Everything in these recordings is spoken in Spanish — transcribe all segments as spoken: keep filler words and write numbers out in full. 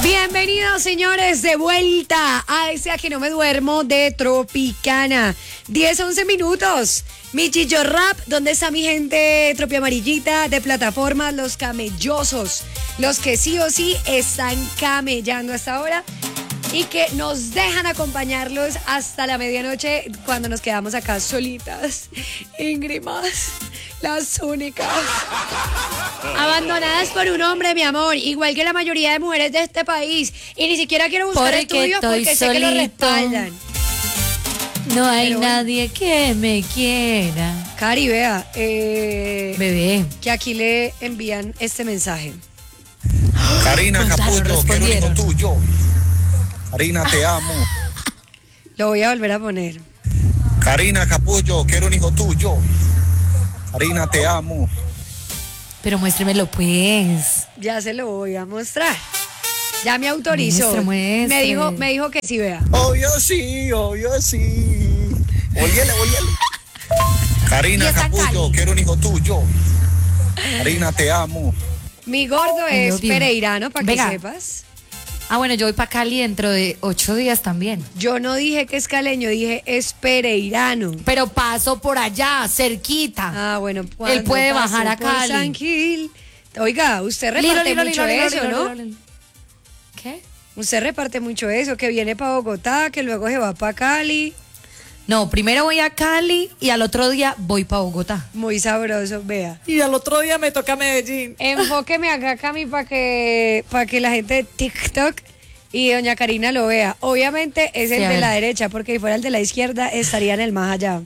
Bienvenidos, señores, de vuelta a ese A Que No Me Duermo de Tropicana. diez, once minutos. Mi Chicho Rap, ¿dónde está mi gente tropi amarillita de plataformas? Los camellosos, los que sí o sí están camellando hasta ahora y que nos dejan acompañarlos hasta la medianoche cuando nos quedamos acá solitas, íngrimas, las únicas, abandonadas por un hombre, mi amor, igual que la mayoría de mujeres de este país. Y ni siquiera quiero buscar porque estudios porque sé solito. que lo respaldan. No hay Pero bueno. nadie que me quiera. Cari, vea, eh, Bebé. que aquí le envían este mensaje. Karina Gonzalo, Capullo, quiero un hijo respondieron. tuyo. Karina, te amo. Lo voy a volver a poner. Karina Capullo, quiero un hijo tuyo. Karina, te amo. Pero muéstremelo, pues. Ya se lo voy a mostrar. Ya me autorizó. Muestre, muestre. Me dijo, me dijo que sí, vea. Obvio sí, obvio sí. Óyele, óyele. Y Karina está Capullo, Cali. quiero un hijo tuyo. Karina, te amo. Mi gordo Ay, es Dios mío. pereirano, para que Venga. sepas. Ah, bueno, yo voy para Cali dentro de ocho días también. Yo no dije que es caleño, dije es pereirano. Pero paso por allá, cerquita. Ah, bueno. Él cuando puede pase bajar a por Cali. San Gil. Oiga, usted Lilo, reparte lilo, mucho lilo, lilo, eso, lilo, ¿no? lilo, lilo. ¿Qué? Usted reparte mucho eso, que viene para Bogotá, que luego se va para Cali. No, primero voy a Cali y al otro día voy para Bogotá. Muy sabroso, vea. Y al otro día me toca Medellín. Enfóqueme acá, Cami, para que, para que la gente de TikTok y doña Karina lo vea. Obviamente es el Sí, a de ver. la derecha, porque si fuera el de la izquierda estaría en el más allá.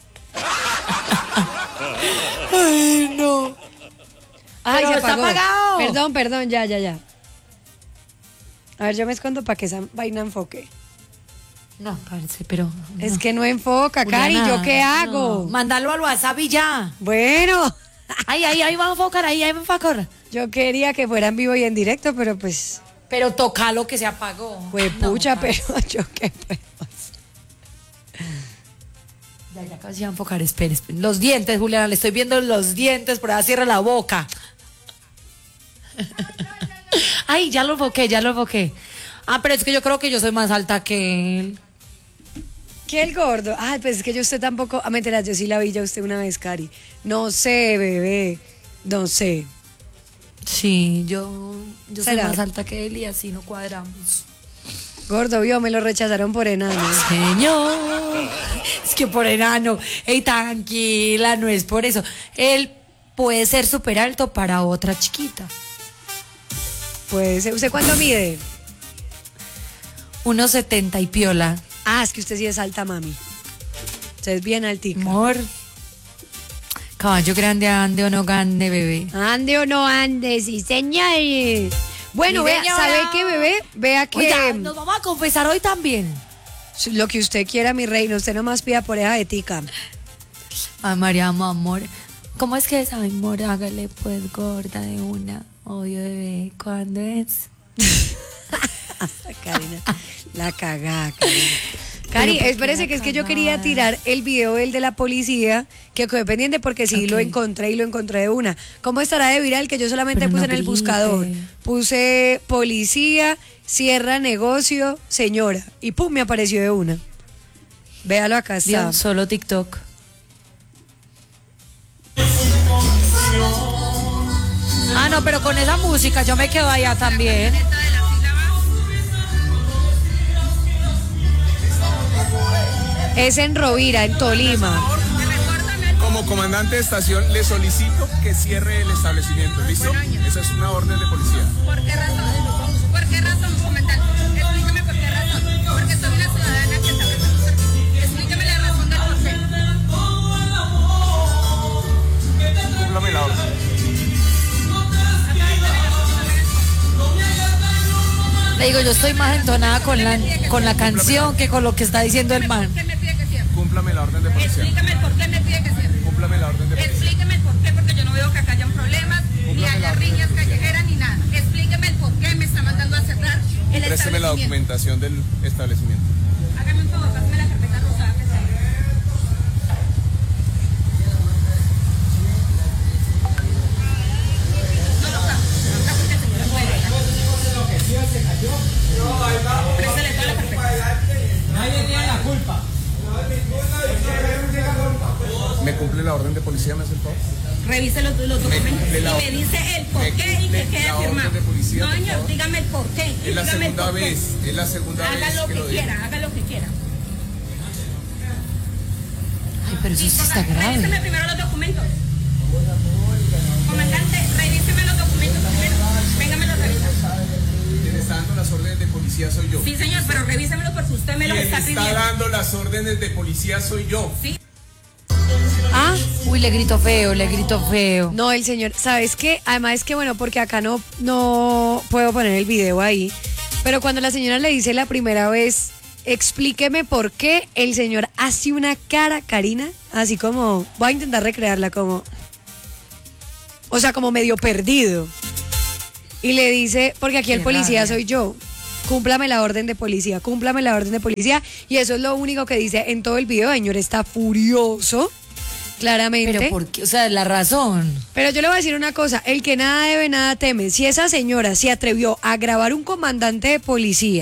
Ay, no. Ay, Pero se está apagó. apagado. Perdón, perdón, ya, ya, ya. A ver, yo me escondo para que esa vaina enfoque. No, parece, pero. Es no. que no enfoca, Cari, Juliana, ¿yo qué hago? no. Mándalo al WhatsApp y ya. Bueno, Ay, ay, ahí va a enfocar, ahí, ahí va a enfocar. yo quería que fuera en vivo y en directo, pero pues, Pero toca lo que se apagó. fue No, pucha, parce. pero yo qué puedo hacer. Ya, ya casi va a enfocar, espere, espere. Los dientes, Juliana, le estoy viendo los dientes, por allá cierra la boca. Ay, ya lo enfoqué, ya lo enfoqué. Ah, pero es que yo creo que yo soy más alta que él. ¿Qué el gordo? Ay, pues es que yo usted tampoco. Ah, mentira, yo sí la vi ya usted una vez, Cari. No sé, bebé. No sé. Sí, yo, yo soy ¿Será? más alta que él y así no cuadramos. Gordo, vio, me lo rechazaron por enano. Señor, es que por enano, ey, tranquila, no es por eso. Él puede ser súper alto para otra chiquita. Pues, ¿usted cuánto mide? uno setenta y piola. Ah, es que usted sí es alta, mami. Usted es bien altica. Amor. Caballo grande, ande o no gande, bebé. Ande o no ande, sí, señor. Bueno, Sí, vea, señora. ¿sabe qué, bebé? Vea que Oiga, nos vamos a confesar hoy también. lo que usted quiera, mi reino, usted nomás pida por esa de tica. Ay, María, mi amor. ¿Cómo es que es? Ay, amor, hágale pues gorda de una. Obvio, bebé. ¿Cuándo es? Karina, la cagá, Karina. Cari, ¿por qué espérese la que es que yo cagada? quería tirar el video del de la policía, que quedé pendiente porque sí Ok. lo encontré y lo encontré de una. ¿Cómo estará de viral? Que yo solamente Pero puse no en el grite. buscador. Puse policía, cierra negocio, señora. Y pum, me apareció de una. Véalo acá está. Dios, solo TikTok. Ah, no, pero con esa música yo me quedo allá también. Es en Rovira, en Tolima. Como comandante de estación le solicito que cierre el establecimiento, ¿listo? Esa es una orden de policía. ¿Por qué razón? ¿Por qué razón, comandante? Explíqueme por qué razón. Porque soy una ciudadana que está prestando servicio. Explíqueme la razón del por qué. Cúmplame la orden. Le digo, yo estoy más entonada con la, con la canción que con lo que está diciendo el man. ¿Por qué me pide que cierre? Cúmplame la orden de policía. Explíqueme por qué me pide que cierre. Cúmplame la orden de policía. Explíqueme el por qué, porque yo no veo que acá hayan problemas, ni haya riñas callejeras, ni nada. Explíqueme el por qué me está mandando a cerrar el Présteme la establecimiento. documentación del establecimiento. Hágame un favor, pásame la carpeta rosada que está ahí. No lo saco, no lo saco, que el señor puede. cumple la orden de policía, me hace el favor? Revise los, los documentos cumple la y me orden. dice el por Me qué y cumple que quede la orden firmado. de policía, No, por señor, favor. dígame el por qué. Es la dígame el segunda por qué. vez, es la segunda Haga vez lo que que lo digo. quiera, haga lo que quiera. Ay, pero eso Sí, sí está ponga- grave. Revíseme primero los documentos. Comandante, revíseme los documentos primero. Venga, me los revisa. Quien está dando las órdenes de policía soy yo. Sí, señor, pero revísemelo porque usted me los Quien está está pidiendo. dando las órdenes de policía soy yo. Sí. Ah, Uy, le grito feo, le grito feo. no, el señor, ¿sabes qué? Además es que, bueno, porque acá no, no puedo poner el video ahí, pero cuando la señora le dice la primera vez, explíqueme por qué, el señor hace una cara, Karina, así como, voy a intentar recrearla como, o sea, como medio perdido. Y le dice, porque aquí el Qué policía rabia. soy yo. Cúmplame la orden de policía, cúmplame la orden de policía. Y eso es lo único que dice en todo el video. El señor está furioso, claramente. Pero ¿por qué? O sea, la razón. Pero yo le voy a decir una cosa, el que nada debe, nada teme. Si esa señora se atrevió a grabar un comandante de policía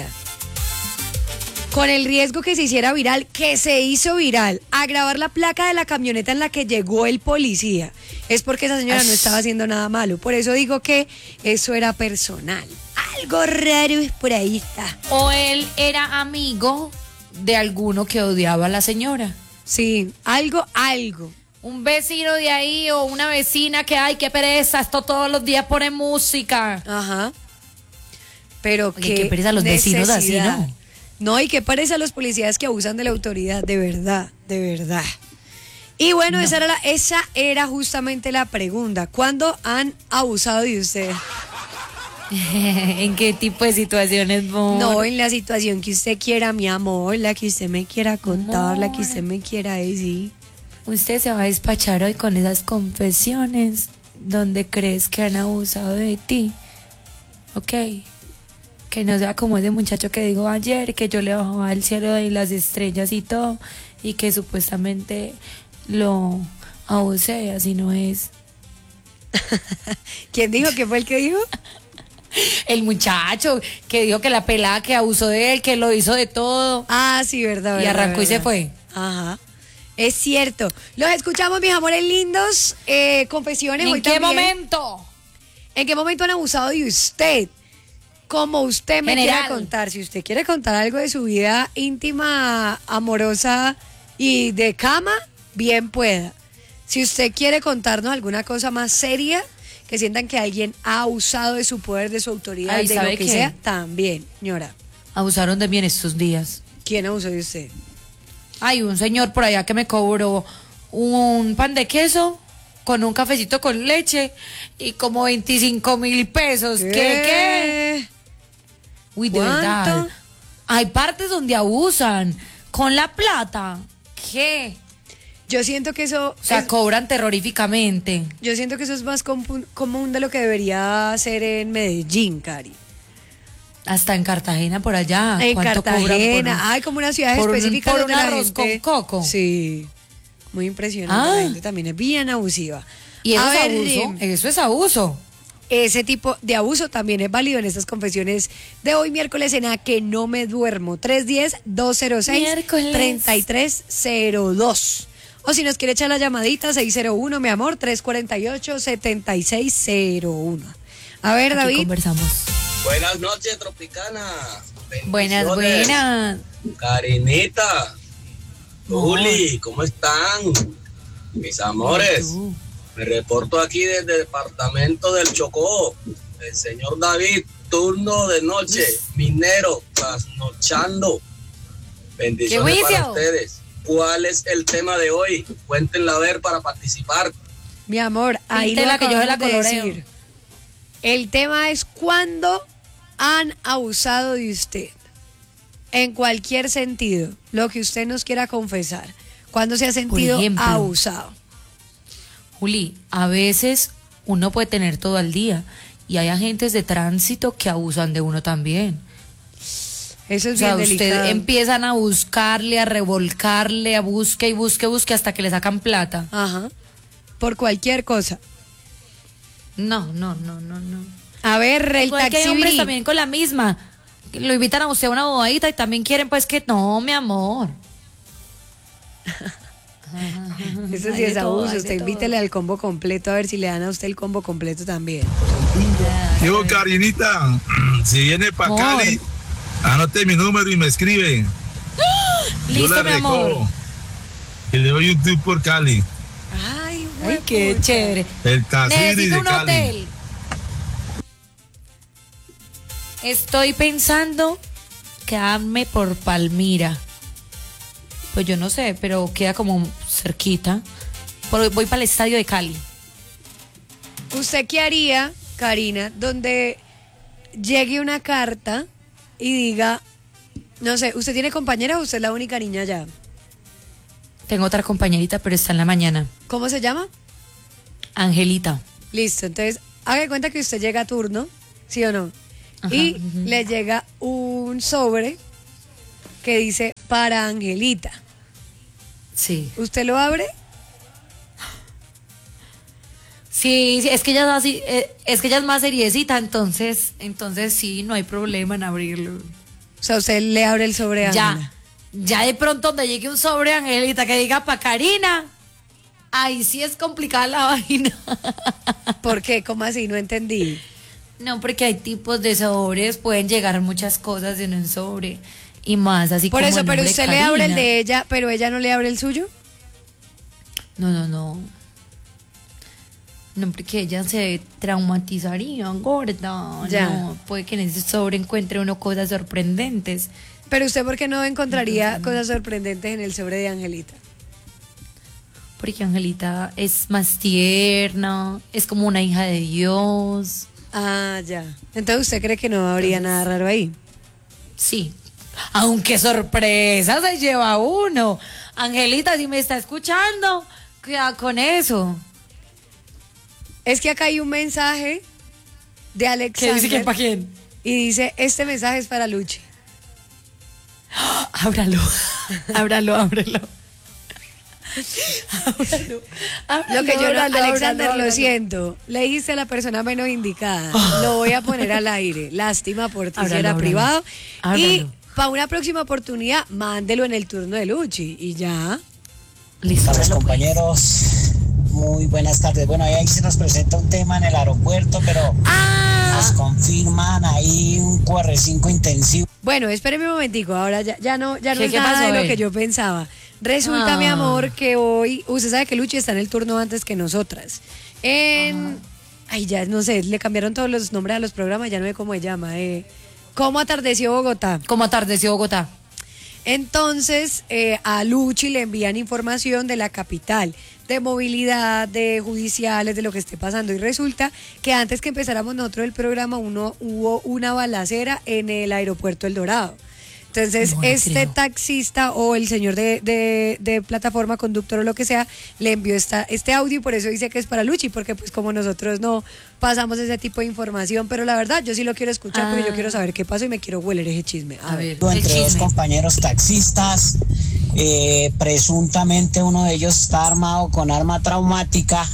con el riesgo que se hiciera viral, que se hizo viral, a grabar la placa de la camioneta en la que llegó el policía, es porque esa señora no Ash. estaba haciendo nada malo. Por eso digo que eso era personal. Algo raro es por ahí está. O él era amigo de alguno que odiaba a la señora. Sí, algo, algo. Un vecino de ahí o una vecina que, ay, qué pereza, esto todos los días pone música. Ajá. Pero Oye, qué pereza los vecinos así, necesidad. ¿no? No, y qué pereza a los policías que abusan de la autoridad, de verdad, de verdad. Y bueno, esa era la, esa era justamente la pregunta. ¿Cuándo han abusado de usted? ¿En qué tipo de situaciones, amor? No, en la situación que usted quiera, mi amor, la que usted me quiera contar, la que Amor. usted me quiera decir. Usted se va a despachar hoy con esas confesiones donde crees que han abusado de ti. Ok. Que no sea como ese muchacho que dijo ayer, que yo le bajaba el cielo y las estrellas y todo, y que supuestamente lo abusé, así no es. ¿Quién dijo? ¿Quién fue el que dijo? El muchacho que dijo que la pelada que abusó de él, que lo hizo de todo. Ah, sí, verdad. Y verdad, arrancó y se verdad. fue. Ajá. Es cierto. Los escuchamos, mis amores lindos. Eh, confesiones. hoy ¿En qué también. momento? ¿En qué momento han abusado de usted? Como usted me General. quiera contar. Si usted quiere contar algo de su vida íntima, amorosa y de cama, bien pueda. Si usted quiere contarnos alguna cosa más seria, que sientan que alguien ha abusado de su poder, de su autoridad, Ay, de lo ¿sabe que qué? sea, también, señora. Abusaron de mí en estos días. ¿Quién abusó de usted? Hay un señor por allá que me cobró un pan de queso con un cafecito con leche y como veinticinco mil pesos. ¿Qué? ¿Qué? Uy, de ¿Cuánto? verdad. Hay partes donde abusan con la plata. ¿Qué? Yo siento que eso O sea, es- cobran terroríficamente. yo siento que eso es más compu- común de lo que debería ser en Medellín, Cari. Hasta en Cartagena, por allá. En ¿Cuánto cobran por Cartagena, un- hay como unas ciudades por un- específicas por donde un la arroz gente- con coco? Sí, muy impresionante. Ah. La gente también es bien abusiva. Y eso A es ver, abuso. eh, Eso es abuso. ese tipo de abuso también es válido en estas confesiones de hoy miércoles en A Que No Me Duermo. tres uno cero, dos cero seis, Miércoles. tres tres cero dos. O si nos quiere echar la llamadita, seis cero uno, mi amor, tres cuatro ocho, siete seis cero uno. A ver, Aquí David. conversamos. Buenas noches, Tropicana. Buenas, Bendiciones. buenas. Karinita, Amor. Juli, ¿cómo están? Mis amores, Tú. me reporto aquí desde el departamento del Chocó. El señor David, turno de noche, minero, trasnochando. Bendiciones ¡Qué para juicio! ustedes. ¿Cuál es el tema de hoy? Cuéntenla a ver para participar. Mi amor, ahí lo Píntela que yo se la acabamos de coloreo. decir. El tema es cuándo han abusado de usted. En cualquier sentido, lo que usted nos quiera confesar. ¿Cuándo se ha sentido ejemplo. abusado? Juli, a veces uno puede tener todo al día y hay agentes de tránsito que abusan de uno también. Eso es O sea, bien usted delicado. empiezan a buscarle, a revolcarle, a busque y busque, busque hasta que le sacan plata. Ajá. Por cualquier cosa. No, no, no, no, no. A ver, el Igual que hay taxi hombres bri- también con la misma. Que lo invitan a usted a una bobadita y también quieren pues que no, mi amor. Eso sí Hay de es todo, abuso. hay de Usted todo. invítele al combo completo a ver si le dan a usted el combo completo también. Yo, Karinita, si viene para Amor. Cali, anote mi número y me escribe. Yo Listo, la mi amor. recojo. Y le doy un tour por Cali. Ay, Ay, qué huepucha. chévere. El Casiri Necesito de un Cali. hotel. Estoy pensando quedarme por Palmira. Pues yo no sé, pero queda como cerquita. Por- voy para el estadio de Cali. ¿Usted qué haría, Karina, donde llegue una carta y diga, no sé, ¿usted tiene compañera o usted es la única niña allá? Tengo otra compañerita, pero está en la mañana. ¿Cómo se llama? Angelita. Listo, entonces haga de cuenta que usted llega a turno, ¿sí o no? Ajá, y ujú. le llega un sobre que dice para Angelita. Sí. ¿Usted lo abre? Sí, sí, es que ella es así, eh, es que ella es más seriecita, entonces, entonces sí, no hay problema en abrirlo. O sea, usted le abre el sobre a Ya, Ángela. ya de pronto donde llegue un sobre, Angelita, que diga pa' Karina, ahí sí es complicada la vaina. ¿Por qué? ¿Cómo así? No entendí. No, porque hay tipos de sobres, pueden llegar muchas cosas en un sobre y más así Por como eso, el pero nombre usted le abre el Karina. de ella, pero ella no le abre el suyo. No, no, no. No, porque ella se traumatizaría, gorda. Ya. No, puede que en ese sobre encuentre uno cosas sorprendentes. Pero usted, ¿por qué no encontraría cosas sorprendentes en el sobre de Angelita? Porque Angelita es más tierna, es como una hija de Dios. Ah, ya. Entonces, ¿usted cree que no habría nada raro ahí? Sí. Aunque sorpresa se lleva uno. Angelita, si me está escuchando, cuidado con eso. Es que acá hay un mensaje de ¿Qué Alexander. dice que para quién? Y dice, este mensaje es para Luchi. Ábralo, ábralo, ábralo. Ábralo, Lo que yo no, ábralo, Alexander, ábralo, lo ábralo. siento. Le dijiste a la persona menos indicada. Lo voy a poner al aire. Lástima por ti si Ábralo, era ábralo. privado. Y Ábralo. para una próxima oportunidad, mándelo en el turno de Luchi. Y ya. Listo, Los ábralo, pues. compañeros, muy buenas tardes. Bueno, ahí se nos presenta un tema en el aeropuerto, pero Ah. nos confirman ahí un Q R cinco intensivo. Bueno, espéreme un momentico. Ahora ya, ya no, ya no ¿Qué- es qué nada pasó, de lo eh? que yo pensaba. Resulta, Ah. mi amor, que hoy. Usted sabe que Luchi está en el turno antes que nosotras. En. Ay, ya no sé, le cambiaron todos los nombres a los programas, ya no sé cómo se llama. Eh. ¿Cómo atardeció Bogotá? Como atardeció Bogotá. Entonces, eh, a Luchi le envían información de la capital, de movilidad, de judiciales, de lo que esté pasando. Y resulta que antes que empezáramos nosotros el programa, uno, hubo una balacera en el aeropuerto El Dorado. Entonces, No le este creo. taxista o el señor de, de- de plataforma, conductor o lo que sea, le envió esta, este audio y por eso dice que es para Luchi, porque pues como nosotros no pasamos ese tipo de información, pero la verdad yo sí lo quiero escuchar porque Ah. yo quiero saber qué pasó y me quiero hueler ese chisme. A, A ver. ver, el Entre dos chisme. compañeros taxistas, eh, presuntamente uno de ellos está armado con arma traumática,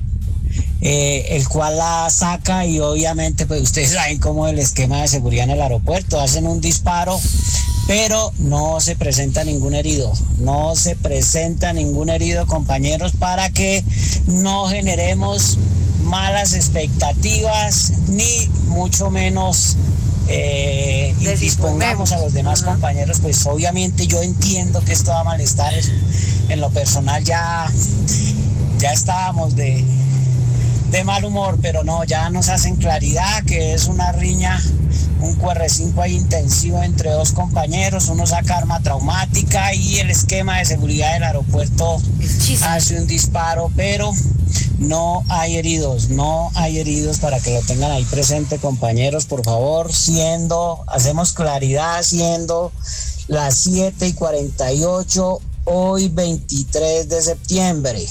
eh, el cual la saca y obviamente pues ustedes saben cómo es el esquema de seguridad en el aeropuerto, hacen un disparo, pero no se presenta ningún herido, no se presenta ningún herido, compañeros, para que no generemos malas expectativas ni mucho menos eh, Desinformemos. dispongamos a los demás Ajá. compañeros. Pues obviamente yo entiendo que esto da malestares, en lo personal ya, ya estábamos de, de mal humor, pero no, ya nos hacen claridad que es una riña, un Q R cinco ahí intensivo entre dos compañeros, uno saca arma traumática y el esquema de seguridad del aeropuerto El chisme. hace un disparo, pero no hay heridos, no hay heridos, para que lo tengan ahí presente, compañeros, por favor, siendo, hacemos claridad, siendo las siete y cuarenta y ocho, hoy veintitrés de septiembre.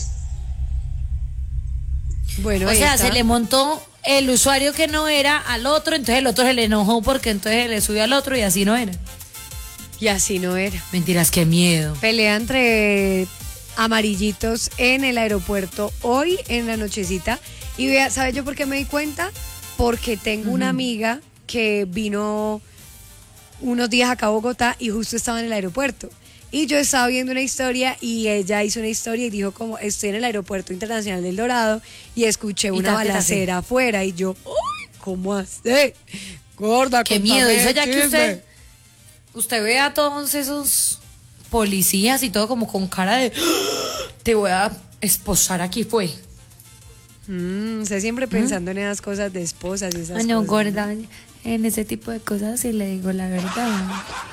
Bueno, O ahí sea, está. se le montó el usuario que no era al otro, entonces el otro se le enojó porque entonces le subió al otro y así no era. Y así no era. Mentiras, qué miedo. Pelea entre amarillitos en el aeropuerto hoy en la nochecita. Y vea, ¿sabe yo por qué me di cuenta? Porque tengo una amiga que vino unos días acá a Bogotá y justo estaba en el aeropuerto. Y yo estaba viendo una historia y ella hizo una historia y dijo como estoy en el aeropuerto internacional del Dorado y escuché una tate, balacera tate. afuera y yo, ¡ay! ¿Cómo hace? Gorda, Qué contame miedo, el eso ya que chisme. usted, usted ve a todos esos policías y todo como con cara de "¡Ah! Te voy a esposar, aquí fue". Mm, usted siempre pensando en esas cosas de esposas y esas Ah, no, cosas. gorda, en ese tipo de cosas sí le digo la verdad.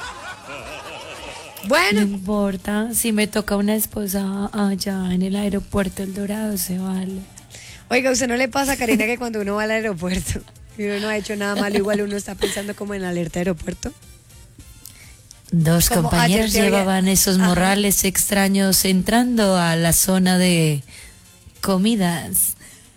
No Bueno, importa, si me toca una esposa allá en el aeropuerto El Dorado, se vale. oiga, ¿usted no le pasa, Karina, que cuando uno va al aeropuerto y uno no ha hecho nada malo, igual uno está pensando como en alerta aeropuerto? Dos Como compañeros ayer te había- llevaban esos Ajá. morrales extraños entrando a la zona de comidas.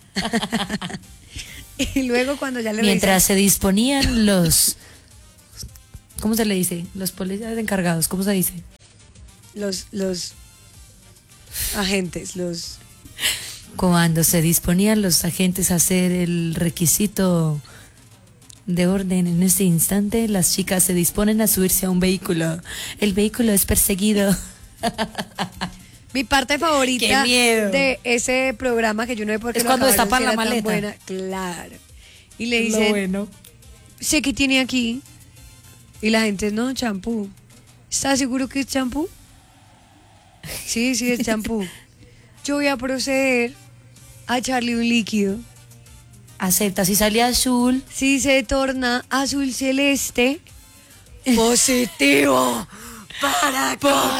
Y luego cuando ya le Mientras se disponían los... ¿Cómo se le dice? Los policías encargados, ¿cómo se dice? revisan los, los agentes, los... Cuando se disponían los agentes a hacer el requisito de orden en este instante, las chicas se disponen a subirse a un vehículo. El vehículo es perseguido. Mi parte favorita ¡Qué miedo! de ese programa que yo no sé por qué Es lo cuando acabaron, destapan si la era tan maleta. buena. Claro. Y le Lo dicen, bueno. sé que tiene aquí. Y la gente, no, champú. ¿Estás seguro que es champú? Sí, sí, es champú. Yo voy a proceder a echarle un líquido. Acepta, si sale azul. Si se torna azul celeste, positivo para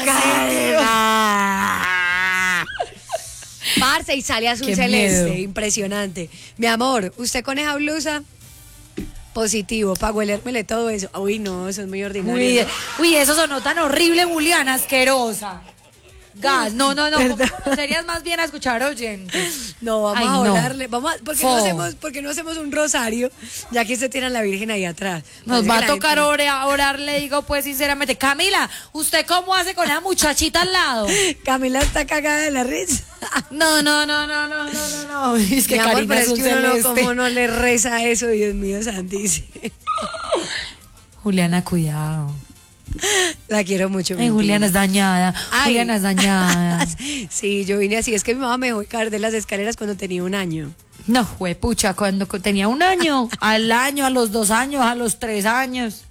cocaína. Parce, y sale azul Qué celeste, miedo. impresionante. Mi amor, usted con esa blusa, positivo, para huelérmele todo eso. Uy, no, eso es muy ordinario. Uy, ¿no? uy, eso sonó tan horrible, Juliana, asquerosa. Gas, no, no, no, Perdón. serías más bien a escuchar oyentes. No, vamos Ay, a no. orarle. Vamos a, ¿por, qué no Fo. hacemos, por qué no hacemos un rosario? Ya que usted tiene a la Virgen ahí atrás. Nos Parece va que a la tocar gente- orar, orar, le digo pues sinceramente. Camila, ¿usted cómo hace con esa muchachita al lado? Camila está cagada de la risa. No, no, no, no, no, no, no, no. Es que Mi amor, Karina pero es es un que uno no, celeste. como no le reza eso, Dios mío santísimo. Juliana, cuidado. La quiero mucho. Ay, mentira. Juliana es dañada. Ay. Juliana es dañada. Sí, yo vine así. Es que mi mamá me dejó caer de las escaleras cuando tenía un año. No, juepucha, cuando co- tenía un año, al año, a los dos años, a los tres años.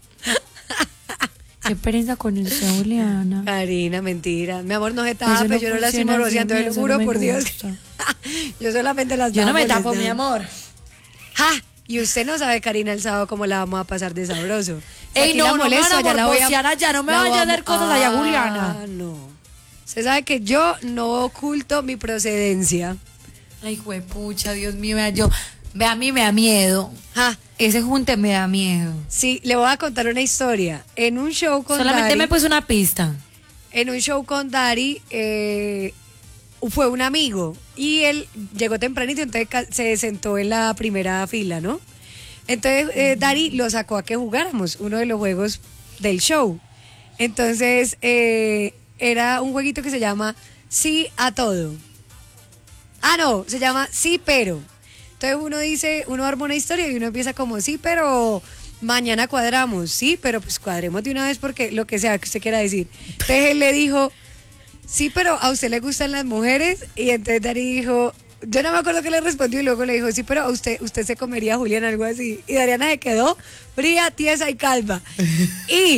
Qué pereza con usted, Juliana. Karina, mentira. Mi amor, no se Eso tape, no yo no la estoy funciona así, morboseando, te lo eso juro no me por Dios. gusta. Yo solamente las Yo no me estaba tapo, mi molestando. amor. ¡Ja! Y usted no sabe, Karina, el sábado cómo la vamos a pasar de sabroso. Si Ey, aquí no, la no me molesto, van a allá la voy morbosear allá, no me la vaya a vamos- hacer cosas allá, Juliana. Ah, no. Usted sabe que yo no oculto mi procedencia. Ay, juepucha, Dios mío, vea, yo, ve a mí me da miedo. Ja. Ese junte me da miedo. Sí, le voy a contar una historia. En un show con Solamente Dari, me puse una pista. en un show con Dari, eh, fue un amigo y él llegó tempranito, entonces ca- se sentó en la primera fila, ¿no? Entonces eh, Dari lo sacó a que jugáramos uno de los juegos del show. Entonces eh, era un jueguito que se llama Sí a todo. Ah, no, se llama Sí pero. Entonces uno dice, uno arma una historia y uno empieza como sí, pero mañana cuadramos, sí, pero pues cuadremos de una vez porque lo que sea que usted quiera decir. Entonces él le dijo, sí, pero a usted le gustan las mujeres. Y entonces Dari dijo, yo no me acuerdo qué le respondió y luego le dijo, sí, pero a usted, usted se comería a Julián, algo así. Y Dariana se quedó fría, tiesa y calma. Y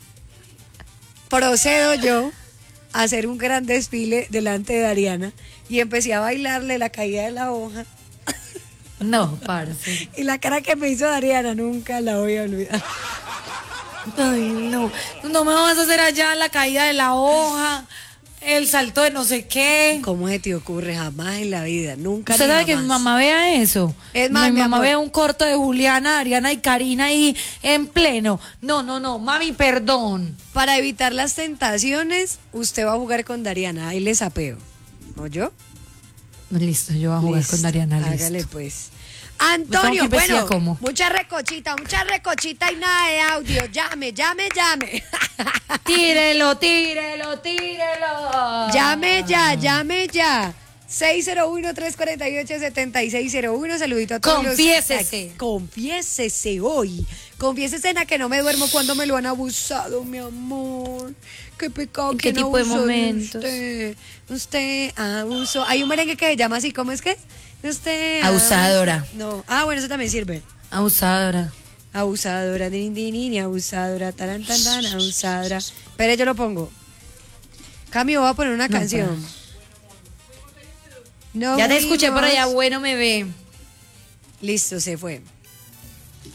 procedo yo a hacer un gran desfile delante de Dariana y empecé a bailarle la caída de la hoja. No, parce. Y la cara que me hizo Dariana nunca la voy a olvidar. Ay, no. No me vas a hacer allá la caída de la hoja, el salto de no sé qué. ¿Cómo se te ocurre? Jamás en la vida, nunca. ¿Usted ni sabe que mi jamás. mamá vea eso? Es más, mi mi mamá amor. vea un corto de Juliana, Ariana y Karina ahí en pleno. No, no, no, mami, perdón. Para evitar las tentaciones, usted va a jugar con Dariana. Ahí les apeo. ¿O yo? Listo, yo voy a jugar Listo, con Ariana, listo. Hágale pues. Tengo Antonio, que investigar bueno, cómo. mucha recochita, mucha recochita y nada de audio. Llame, llame, llame. Tírelo, tírelo, tírelo. Llame ya, llame ya. seis cero uno, tres cuatro ocho, siete seis cero uno. Saludito a todos. los- Confiésese. Confiésese hoy Confiésese en a que no me duermo cuando me lo han abusado, mi amor. Qué pecado. ¿En qué ¿Quién tipo de abusó momentos? Usted, usted abusó. Hay un merengue que se llama así, ¿cómo es que? Usted Abusadora. abusó. No. Ah, bueno, eso también sirve. Abusadora. Abusadora, din, din, din, abusadora, taran, tan, tan, abusadora. Pero yo lo pongo. Cambio, voy a poner una No, canción. No Ya te escuché por fuimos. allá, bueno me ve. Listo, se fue.